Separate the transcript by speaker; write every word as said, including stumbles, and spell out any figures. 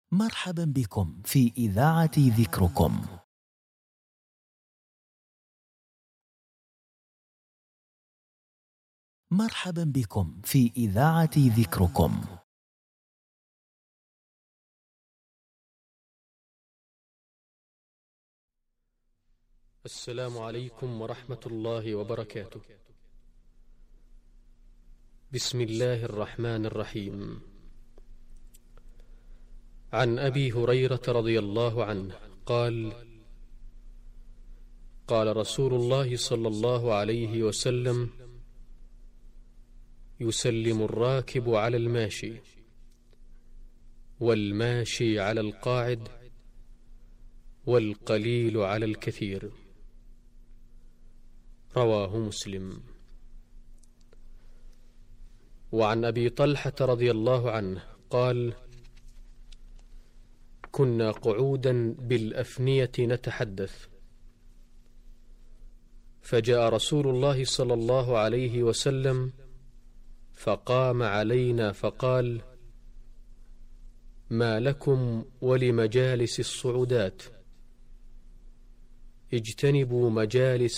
Speaker 1: مرحبا بكم في إذاعة ذكركم. مرحبا بكم في إذاعة ذكركم.
Speaker 2: السلام عليكم ورحمة الله وبركاته. بسم الله الرحمن الرحيم. عن أبي هريرة رضي الله عنه قال: قال رسول الله صلى الله عليه وسلم: يسلم الراكب على الماشي، والماشي على القاعد، والقليل على الكثير. رواه مسلم. وعن أبي طلحة رضي الله عنه قال: كنا قعودا بالأفنية نتحدث، فجاء رسول الله صلى الله عليه وسلم فقام علينا فقال: ما لكم ولمجالس الصعودات؟ اجتنبوا مجالس